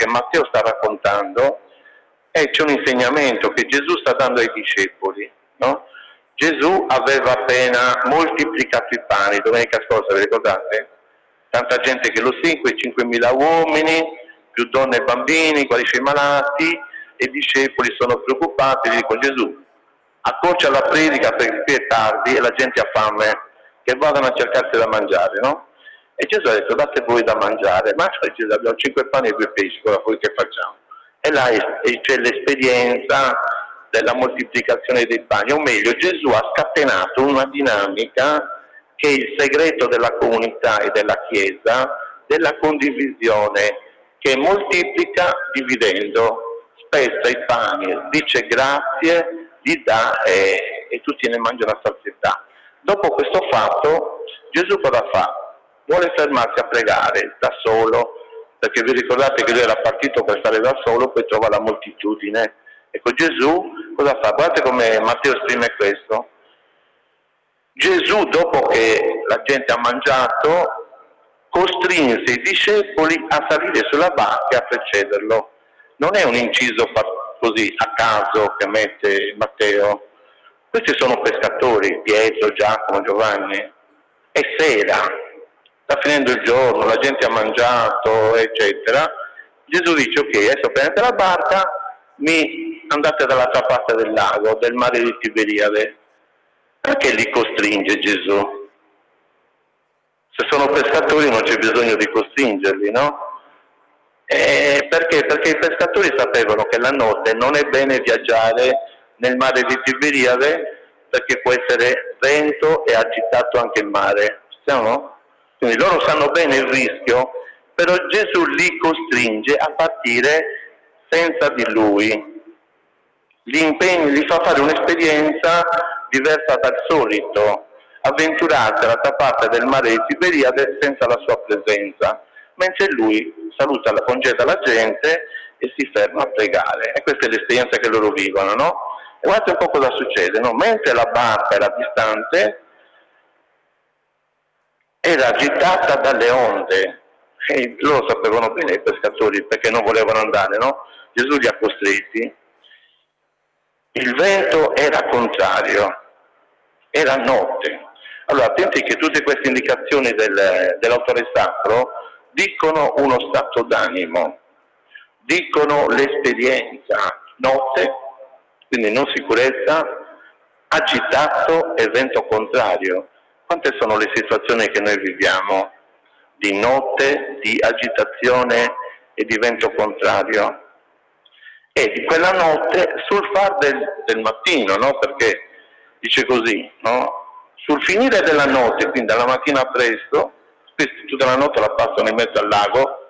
che Matteo sta raccontando, e c'è un insegnamento che Gesù sta dando ai discepoli, no? Gesù aveva appena moltiplicato i pani, domenica scorsa, vi ricordate? Tanta gente che lo segue, 5.000 uomini, più donne e bambini, guarisce i malati, e i discepoli sono preoccupati, gli dicono: Gesù, accorcia la predica perché qui è tardi e la gente ha fame, che vadano a cercarsi da mangiare, no? E Gesù ha detto: date voi da mangiare. Ma abbiamo 5 pani e 2 pesci, ora poi che facciamo? E là c'è l'esperienza della moltiplicazione dei pani, o meglio, Gesù ha scatenato una dinamica che è il segreto della comunità e della Chiesa, della condivisione, che moltiplica dividendo, spezza i pani, dice grazie, li dà e tutti ne mangiano a sazietà. Dopo questo fatto, Gesù cosa fa? Vuole fermarsi a pregare da solo, perché vi ricordate che lui era partito per stare da solo, poi trova la moltitudine. Ecco, Gesù cosa fa? Guardate come Matteo esprime questo. Gesù, dopo che la gente ha mangiato, costrinse i discepoli a salire sulla barca e a precederlo. Non è un inciso così a caso che mette Matteo. Questi sono pescatori, Pietro, Giacomo, Giovanni. È sera, sta finendo il giorno, la gente ha mangiato, eccetera. Gesù dice: ok, adesso prendete la barca, andate dall'altra parte del lago, del mare di Tiberiade. Perché li costringe Gesù? Se sono pescatori non c'è bisogno di costringerli, no? Perché? Perché i pescatori sapevano che la notte non è bene viaggiare nel mare di Tiberiade, perché può essere vento e agitato anche il mare. Siamo? Quindi loro sanno bene il rischio, però Gesù li costringe a partire senza di lui. Li fa fare un'esperienza diversa dal solito, avventurarsi dall'altra parte del mare di Tiberiade senza la sua presenza, mentre lui saluta, congeda la gente e si ferma a pregare. E questa è l'esperienza che loro vivono, no? E guardate un po' cosa succede, no? Mentre la barca era distante, era agitata dalle onde, e loro sapevano bene, i pescatori, perché non volevano andare, no? Gesù li ha costretti. Il vento era contrario, era notte. Allora, attenti che tutte queste indicazioni dell'autore sacro dicono uno stato d'animo, dicono l'esperienza, notte, quindi non sicurezza, agitato e vento contrario. Quante sono le situazioni che noi viviamo di notte, di agitazione e di vento contrario? E di quella notte sul far del mattino, no? Perché dice così, no? Sul finire della notte, quindi dalla mattina presto, questi tutta la notte la passano in mezzo al lago,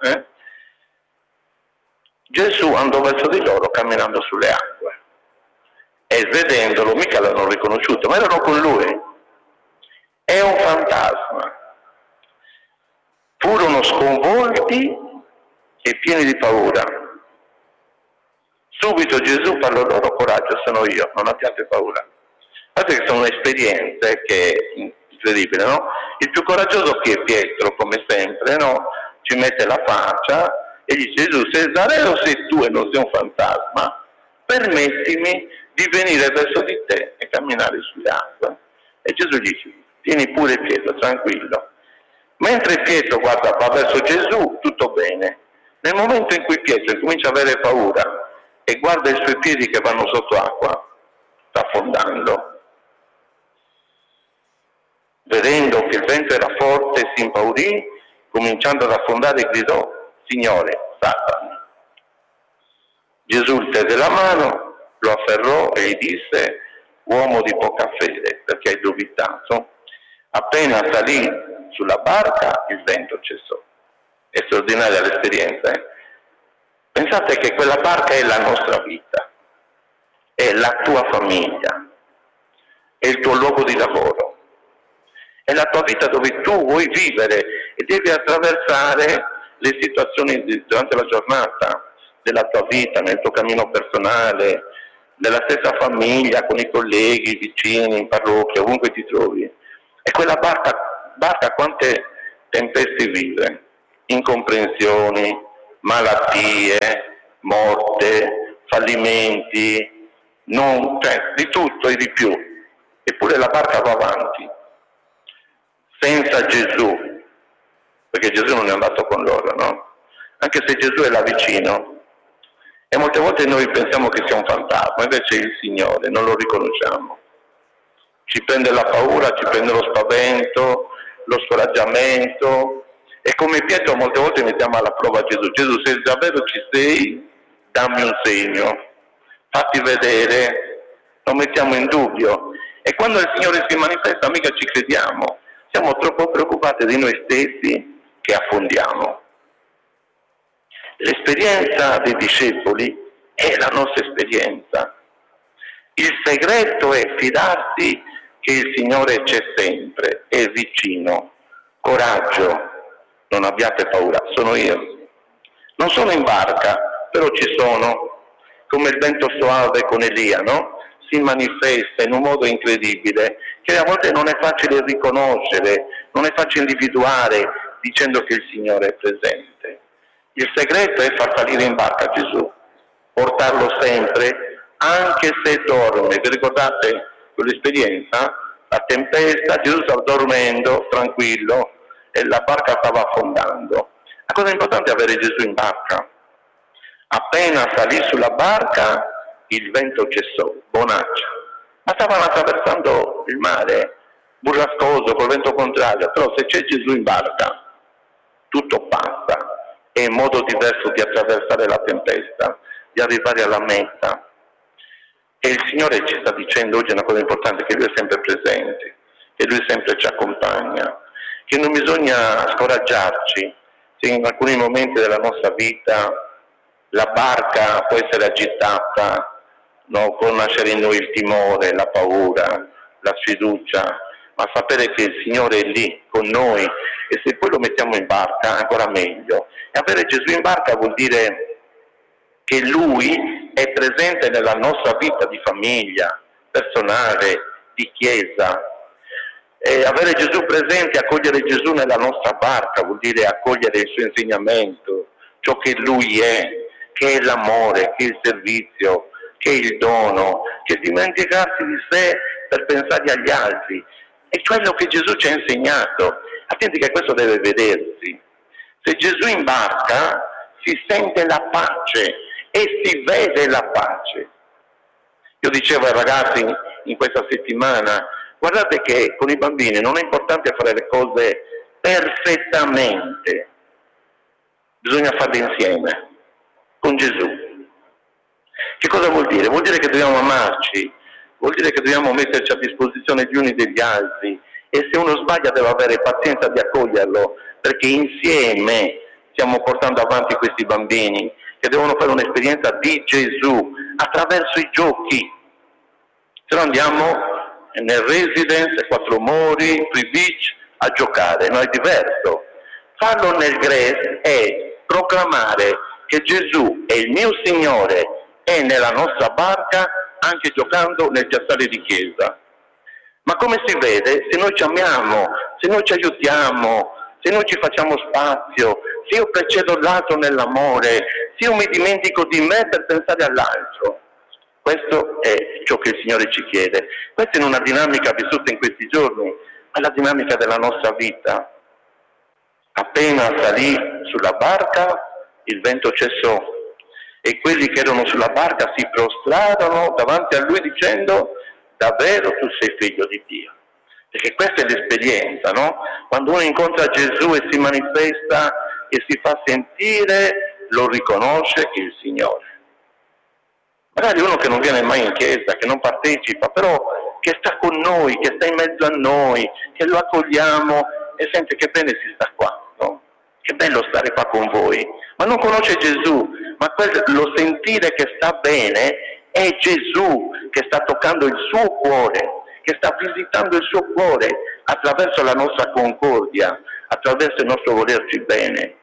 Gesù andò verso di loro camminando sulle acque e vedendolo mica l'hanno riconosciuto, ma erano con lui. È un fantasma. Furono sconvolti e pieni di paura. Subito Gesù parlò loro: coraggio, sono io, non abbiate paura. Guardate che sono esperienze che è incredibile, no? Il più coraggioso qui è Pietro, come sempre, no? Ci mette la faccia e dice: Gesù, se Nazareno sei tu e non sei un fantasma, permettimi di venire verso di te e camminare sulle acque. E Gesù dice: tieni pure Pietro, tranquillo. Mentre Pietro va verso Gesù, tutto bene. Nel momento in cui Pietro comincia a avere paura e guarda i suoi piedi che vanno sotto acqua, sta affondando. Vedendo che il vento era forte, si impaurì, cominciando ad affondare gridò: Signore, salvami. Gesù gli tese la mano, lo afferrò e gli disse: uomo di poca fede, perché hai dubitato? Appena salì sulla barca, il vento cessò. È straordinaria l'esperienza, Pensate che quella barca è la nostra vita, è la tua famiglia, è il tuo luogo di lavoro, è la tua vita dove tu vuoi vivere e devi attraversare le situazioni durante la giornata della tua vita, nel tuo cammino personale, nella stessa famiglia, con i colleghi, i vicini, in parrocchia, ovunque ti trovi. E quella barca quante tempeste vive, incomprensioni, malattie, morte, fallimenti, di tutto e di più. Eppure la barca va avanti. Senza Gesù, perché Gesù non è andato con loro, no? Anche se Gesù è là vicino. E molte volte noi pensiamo che sia un fantasma, invece è il Signore, non lo riconosciamo. Ci prende la paura, ci prende lo spavento, lo scoraggiamento. E come Pietro molte volte mettiamo alla prova Gesù. Gesù, se davvero ci sei, dammi un segno, fatti vedere, lo mettiamo in dubbio. E quando il Signore si manifesta mica ci crediamo, siamo troppo preoccupati di noi stessi che affondiamo. L'esperienza dei discepoli è la nostra esperienza. Il segreto è fidarsi che il Signore c'è sempre, è vicino. Coraggio, non abbiate paura, sono io. Non sono in barca, però ci sono, come il vento soave con Elia, no? Si manifesta in un modo incredibile, che a volte non è facile riconoscere, non è facile individuare dicendo che il Signore è presente. Il segreto è far salire in barca Gesù, portarlo sempre, anche se dorme. Vi ricordate quell'esperienza? La tempesta, Gesù stava dormendo, tranquillo, e la barca stava affondando. La cosa importante è avere Gesù in barca. Appena salì sulla barca, il vento cessò, bonaccia. Ma stavano attraversando il mare, burrascoso, col vento contrario, però se c'è Gesù in barca, tutto passa. È un modo diverso di attraversare la tempesta, di arrivare alla meta. E il Signore ci sta dicendo oggi una cosa importante, che Lui è sempre presente, che Lui sempre ci accompagna, che non bisogna scoraggiarci se in alcuni momenti della nostra vita la barca può essere agitata, no? Può nascere in noi il timore, la paura, la sfiducia, ma sapere che il Signore è lì con noi, e se poi lo mettiamo in barca ancora meglio. E avere Gesù in barca vuol dire che Lui è presente nella nostra vita di famiglia, personale, di chiesa. E avere Gesù presente, accogliere Gesù nella nostra barca, vuol dire accogliere il suo insegnamento, ciò che Lui è, che è l'amore, che è il servizio, che è il dono, che è dimenticarsi di sé per pensare agli altri. È quello che Gesù ci ha insegnato. Attenti che questo deve vedersi. Se Gesù in barca si sente la pace e si vede la pace. Io dicevo ai ragazzi in questa settimana, guardate che con i bambini non è importante fare le cose perfettamente, bisogna farle insieme, con Gesù. Che cosa vuol dire? Vuol dire che dobbiamo amarci, vuol dire che dobbiamo metterci a disposizione gli uni degli altri, e se uno sbaglia deve avere pazienza di accoglierlo, perché insieme stiamo portando avanti questi bambini che devono fare un'esperienza di Gesù attraverso i giochi. Se no andiamo nel residence, Quattro Mori, sui beach a giocare, no, è diverso. Farlo nel Grace è proclamare che Gesù è il mio Signore e nella nostra barca, anche giocando nel piazzale di chiesa. Ma come si vede? Se noi ci amiamo, se noi ci aiutiamo, se noi ci facciamo spazio, se io precedo l'altro nell'amore, se io mi dimentico di me per pensare all'altro. Questo è ciò che il Signore ci chiede. Questa è una dinamica vissuta in questi giorni, è la dinamica della nostra vita. Appena salì sulla barca, il vento cessò e quelli che erano sulla barca si prostrarono davanti a lui dicendo: davvero tu sei figlio di Dio. Perché questa è l'esperienza, no? Quando uno incontra Gesù e si manifesta e si fa sentire, lo riconosce che è il Signore. Magari uno che non viene mai in chiesa, che non partecipa, però che sta con noi, che sta in mezzo a noi, che lo accogliamo e sente che bene si sta qua, no? Che bello stare qua con voi. Ma non conosce Gesù, ma lo sentire che sta bene è Gesù che sta toccando il suo cuore, che sta visitando il suo cuore attraverso la nostra concordia, attraverso il nostro volerci bene.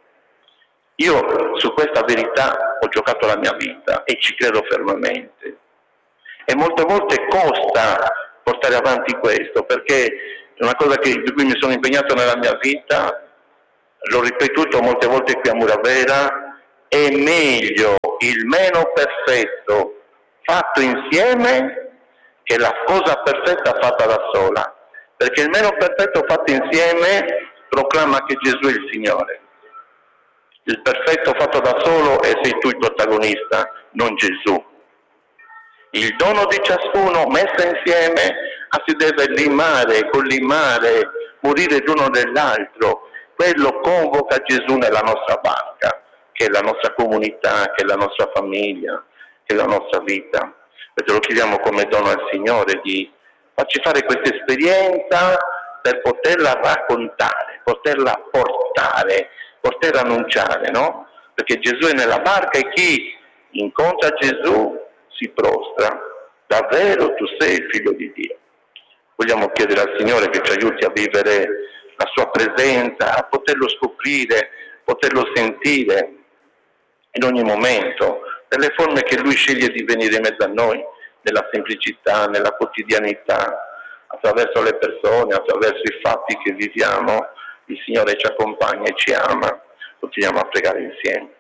Io su questa verità ho giocato la mia vita e ci credo fermamente. E molte volte costa portare avanti questo, perché è una cosa di cui mi sono impegnato nella mia vita, l'ho ripetuto molte volte qui a Muravera, è meglio il meno perfetto fatto insieme che la cosa perfetta fatta da sola, perché il meno perfetto fatto insieme proclama che Gesù è il Signore. Il perfetto fatto da solo e sei tu il protagonista, non Gesù. Il dono di ciascuno messo insieme si deve limare, collimare, morire l'uno dell'altro. Quello convoca Gesù nella nostra barca, che è la nostra comunità, che è la nostra famiglia, che è la nostra vita. E te lo chiediamo come dono al Signore di farci fare questa esperienza per poterla raccontare, poterla portare, poter annunciare, no? Perché Gesù è nella barca e chi incontra Gesù si prostra. Davvero tu sei il Figlio di Dio. Vogliamo chiedere al Signore che ci aiuti a vivere la sua presenza, a poterlo scoprire, poterlo sentire in ogni momento, per le forme che Lui sceglie di venire in mezzo a noi, nella semplicità, nella quotidianità, attraverso le persone, attraverso i fatti che viviamo. Il Signore ci accompagna e ci ama. Continuiamo a pregare insieme.